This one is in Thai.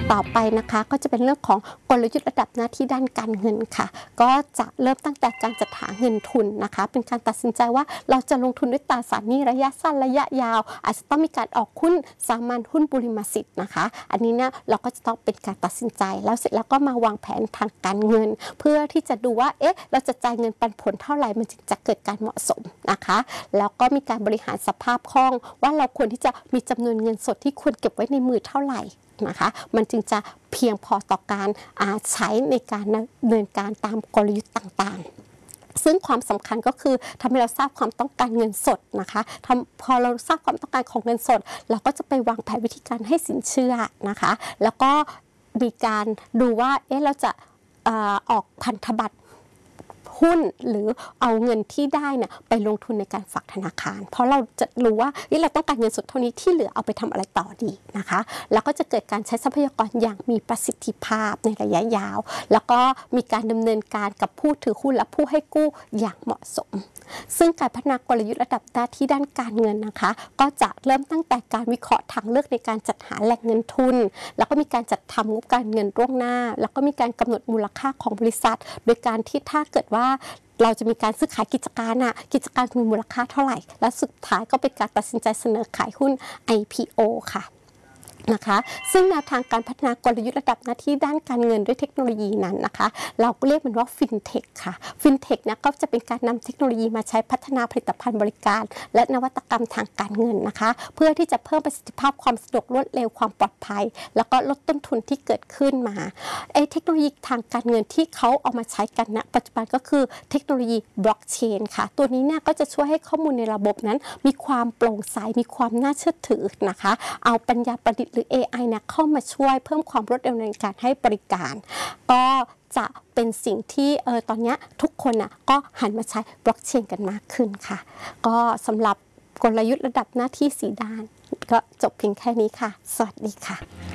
ต่อไปนะคะก็จะเป็นเรื่องของกลยุทธ์ระดับหน้าที่ด้านการเงินค่ะก็จะเริ่มตั้งแต่การจัดหาเงินทุนนะคะเป็นการตัดสินใจว่าเราจะลงทุนด้วยตราสารหนี้ระยะสั้นระยะยาวอาจจะต้องมีการออกหุ้นสามัญหุ้นบุริมสิทธิ์นะคะอันนี้เนี่ยเราก็จะต้องเป็นการตัดสินใจแล้วเสร็จแล้วก็มาวางแผนทางการเงินเพื่อที่จะดูว่าเราจะจ่ายเงินปันผลเท่าไหร่มันจึงจะเกิดการเหมาะสมนะคะแล้วก็มีการบริหารสภาพคล่องว่าเราควรที่จะมีจำนวนเงินสดที่ควรเก็บไว้ในมือเท่าไหร่นะคะมันจึงจะเพียงพอต่อการใช้ในการดำเนินการตามกลยุทธ์ต่างๆซึ่งความสำคัญก็คือทำให้เราทราบความต้องการเงินสดนะคะพอเราทราบความต้องการของเงินสดเราก็จะไปวางแผนวิธีการให้สินเชื่อนะคะแล้วก็มีการดูว่าเราจะออกพันธบัตรหุ้นหรือเอาเงินที่ได้เนี่ยไปลงทุนในการฝากธนาคารเพราะเราจะรู้ว่าเราต้องการเงินสดเท่านี้ที่เหลือเอาไปทำอะไรต่อดีนะคะแล้วก็จะเกิดการใช้ทรัพยากรอย่างมีประสิทธิภาพในระยะยาวแล้วก็มีการดำเนินการกับผู้ถือหุ้นและผู้ให้กู้อย่างเหมาะสมซึ่งการพัฒนากลยุทธ์ระดับหน้าที่ด้านการเงินนะคะก็จะเริ่มตั้งแต่การวิเคราะห์ทางเลือกในการจัดหาแหล่งเงินทุนแล้วก็มีการจัดทำงบการเงินล่วงหน้าแล้วก็มีการกำหนดมูลค่าของบริษัทโดยการที่ถ้าเกิดว่าเราจะมีการซื้อขายกิจการมีมูลค่าเท่าไหร่และสุดท้ายก็เป็นการตัดสินใจเสนอขายหุ้น IPO ค่ะนะคะซึ่งแนวทางการพัฒนากลยุทธ์ระดับหน้าที่ด้านการเงินด้วยเทคโนโลยีนั้นนะคะเราก็เรียกมันว่าฟินเทคค่ะฟินเทคเนี่ยก็จะเป็นการนำเทคโนโลยีมาใช้พัฒนาผลิตภัณฑ์บริการและนวัตกรรมทางการเงินนะคะเพื่อที่จะเพิ่มประสิทธิภาพความสะดวกรวดเร็วความปลอดภัยแล้วก็ลดต้นทุนที่เกิดขึ้นมาเทคโนโลยีทางการเงินที่เขาเอามาใช้กันณปัจจุบันก็คือเทคโนโลยีบล็อกเชนค่ะตัวนี้เนี่ยก็จะช่วยให้ข้อมูลในระบบนั้นมีความโปร่งใสมีความน่าเชื่อถือนะคะเอาปัญญาประดิษฐ์หรือ AI เนี่ยเข้ามาช่วยเพิ่มความรวดเร็วในการให้บริการก็จะเป็นสิ่งที่ตอนนี้ทุกคนก็หันมาใช้บล็อกเชนกันมากขึ้นค่ะก็สำหรับกลยุทธ์ระดับหน้าที่4 ด้านก็จบเพียงแค่นี้ค่ะสวัสดีค่ะ